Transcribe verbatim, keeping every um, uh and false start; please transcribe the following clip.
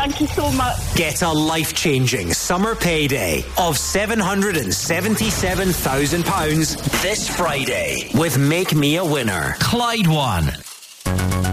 Thank you so much. Get a life-changing summer payday of seven hundred seventy-seven thousand pounds this Friday with Make Me a Winner. Clyde One.